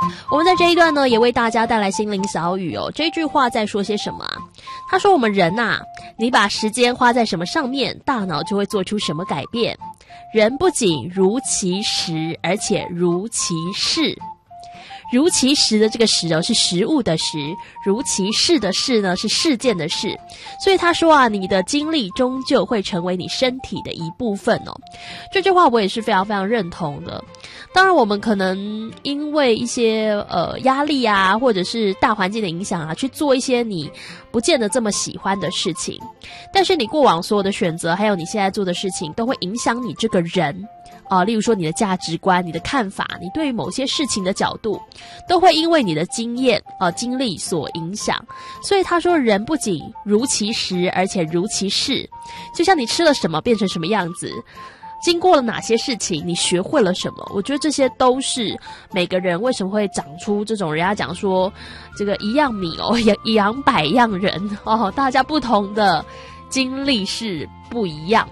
我们在这一段呢，也为大家带来心灵小语哦。这句话在说些什么啊？他说我们人啊，你把时间花在什么上面，大脑就会做出什么改变。人不仅如其时，而且如其事。如其时的这个时是食物的食，如其事的事呢是事件的事。所以他说啊，你的精力终究会成为你身体的一部分哦。这句话我也是非常非常认同的。当然我们可能因为一些压力啊，或者是大环境的影响啊，去做一些你不见得这么喜欢的事情，但是你过往所有的选择还有你现在做的事情都会影响你这个人例如说你的价值观、你的看法、你对于某些事情的角度，都会因为你的经验经历所影响。所以他说人不仅如其时，而且如其事。就像你吃了什么变成什么样子，经过了哪些事情，你学会了什么，我觉得这些都是每个人为什么会长出这种人家讲说这个一样米养百样人大家不同的经历是不一样。